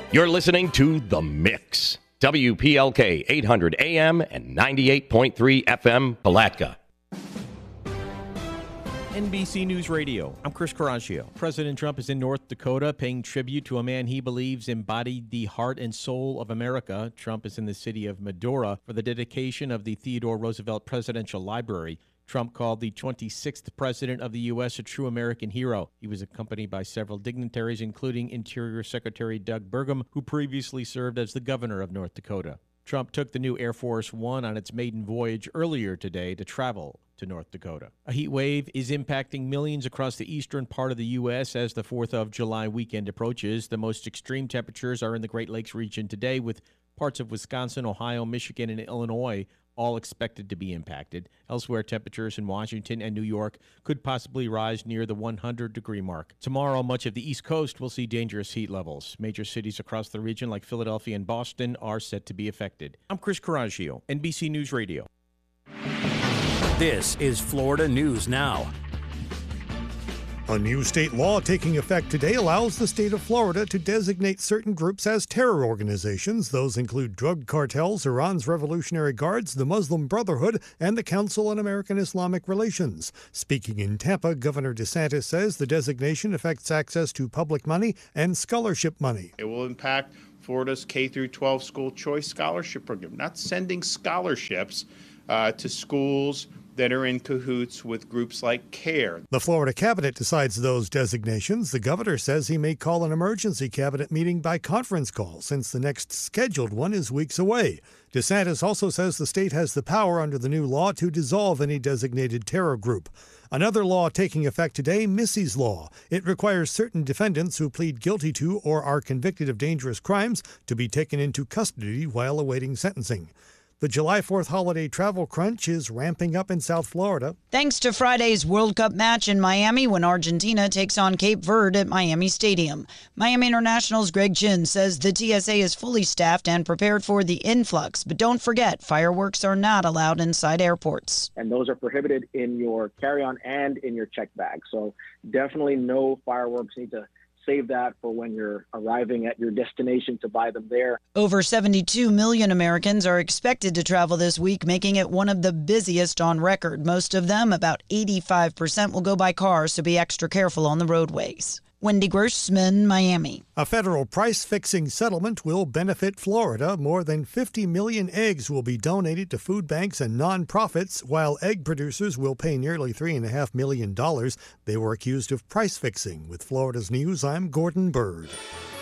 You're listening to The Mix. WPLK 800 AM and 98.3 FM, Palatka. NBC News Radio. I'm Chris Caraccio. President Trump is in North Dakota paying tribute to a man he believes embodied the heart and soul of America. Trump is in the city of Medora for the dedication of the Theodore Roosevelt Presidential Library. Trump called the 26th president of the U.S. a true American hero. He was accompanied by several dignitaries, including Interior Secretary Doug Burgum, who previously served as the governor of North Dakota. Trump took the new Air Force One on its maiden voyage earlier today to travel to North Dakota. A heat wave is impacting millions across the eastern part of the U.S. as the 4th of July weekend approaches. The most extreme temperatures are in the Great Lakes region today, with parts of Wisconsin, Ohio, Michigan, and Illinois all expected to be impacted. Elsewhere, temperatures in Washington and New York could possibly rise near the 100-degree mark. Tomorrow, much of the East Coast will see dangerous heat levels. Major cities across the region, like Philadelphia and Boston, are set to be affected. I'm Chris Caraccio, NBC News Radio. This is Florida News Now. A new state law taking effect today allows the state of Florida to designate certain groups as terror organizations. Those include drug cartels, Iran's Revolutionary Guards, the Muslim Brotherhood, and the Council on American Islamic Relations. Speaking in Tampa, Governor DeSantis says the designation affects access to public money and scholarship money. It will impact Florida's K-12 school choice scholarship program, not sending scholarships to schools that are in cahoots with groups like CARE. The Florida cabinet decides those designations. The governor says he may call an emergency cabinet meeting by conference call, since the next scheduled one is weeks away. DeSantis also says the state has the power under the new law to dissolve any designated terror group. Another law taking effect today, Missy's Law. It requires certain defendants who plead guilty to or are convicted of dangerous crimes to be taken into custody while awaiting sentencing. The July 4th holiday travel crunch is ramping up in South Florida. Thanks to Friday's World Cup match in Miami when Argentina takes on Cape Verde at Miami Stadium. Miami International's Greg Chin says the TSA is fully staffed and prepared for the influx. But don't forget, fireworks are not allowed inside airports. And those are prohibited in your carry-on and in your check bag. So definitely no fireworks. Need to save that for when you're arriving at your destination to buy them there. Over 72 million Americans are expected to travel this week, making it one of the busiest on record. Most of them, about 85%, will go by car, so be extra careful on the roadways. Wendy Grossman, Miami. A federal price-fixing settlement will benefit Florida. More than 50 million eggs will be donated to food banks and nonprofits, while egg producers will pay nearly $3.5 million. They were accused of price-fixing. With Florida's News, I'm Gordon Bird.